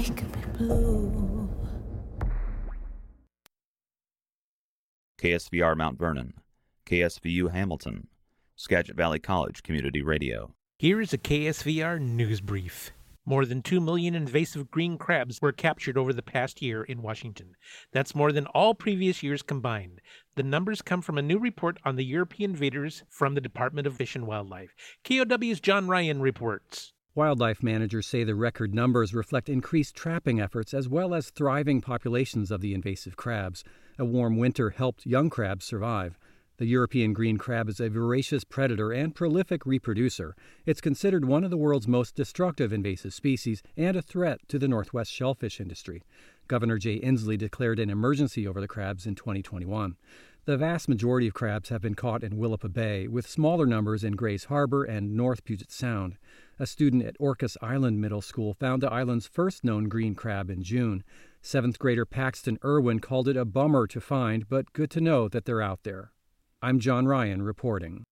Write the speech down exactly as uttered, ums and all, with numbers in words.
we could be blue. K S V R Mount Vernon, K S V U Hamilton, Skagit Valley College Community Radio. Here is a K S V R news brief. More than two million invasive green crabs were captured over the past year in Washington. That's more than all previous years combined. The numbers come from a new report on the European invaders from the Department of Fish and Wildlife. K O W's John Ryan reports. Wildlife managers say the record numbers reflect increased trapping efforts as well as thriving populations of the invasive crabs. A warm winter helped young crabs survive. The European green crab is a voracious predator and prolific reproducer. It's considered one of the world's most destructive invasive species and a threat to the Northwest shellfish industry. Governor Jay Inslee declared an emergency over the crabs in twenty twenty-one. The vast majority of crabs have been caught in Willapa Bay, with smaller numbers in Grays Harbor and North Puget Sound. A student at Orcas Island Middle School found the island's first known green crab in June. Seventh grader Paxton Irwin called it a bummer to find, but good to know that they're out there. I'm John Ryan reporting.